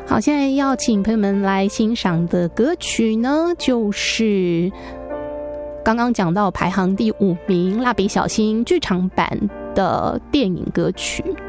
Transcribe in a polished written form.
好，现在要请朋友们来欣赏的歌曲呢，就是刚刚讲到排行第5名《蜡笔小新》剧场版的电影歌曲。